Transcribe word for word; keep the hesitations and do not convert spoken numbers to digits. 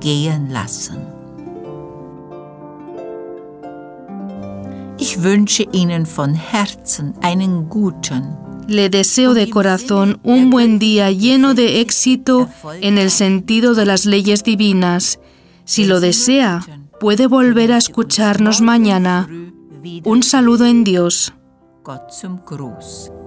gehen lassen. Ich wünsche Ihnen von Herzen einen guten. Le deseo de corazón un buen día lleno de éxito en el sentido de las leyes divinas. Si lo desea, puede volver a escucharnos mañana. Un saludo en Dios. Gott zum Gruß.